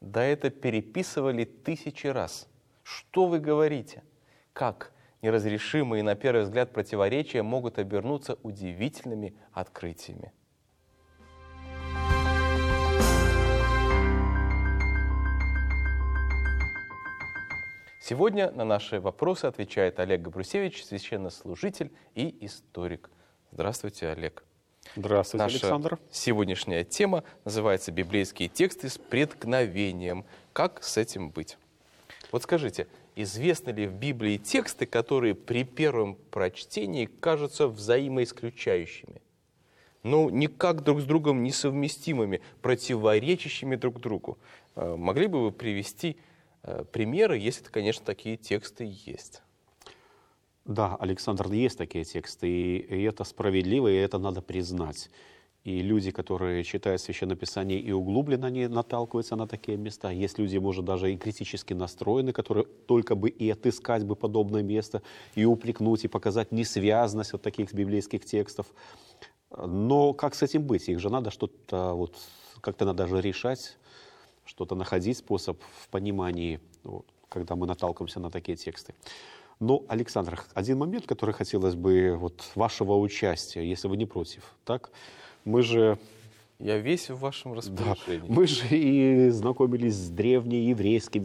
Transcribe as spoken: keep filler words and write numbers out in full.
Да это переписывали тысячи раз. Что вы говорите? Как неразрешимые на первый взгляд противоречия могут обернуться удивительными открытиями? Сегодня на наши вопросы отвечает Олег Габрусевич, священнослужитель и историк. Здравствуйте, Олег. Здравствуйте, Наша Александр. сегодняшняя тема называется «Библейские тексты с преткновением». Как с этим быть? Вот скажите, известны ли в Библии тексты, которые при первом прочтении кажутся взаимоисключающими? Ну, никак друг с другом несовместимыми, противоречащими друг другу. Э, Могли бы вы привести э, примеры, если, конечно, такие тексты есть? Да, Александр, есть такие тексты, и и это справедливо, и это надо признать. И люди, которые читают Священное Писание и углубленно, они наталкиваются на такие места. Есть люди, может, даже и критически настроены, которые только бы и отыскать бы подобное место, и упрекнуть, и показать несвязность вот таких библейских текстов. Но как с этим быть? Их же надо что-то, вот, как-то надо же решать, что-то находить, способ в понимании, вот, когда мы наталкиваемся на такие тексты. Но, Александр, один момент, который хотелось бы вот вашего участия, если вы не против. Так? Мы же, Я весь в вашем да, распоряжении. мы же и знакомились с древнееврейскими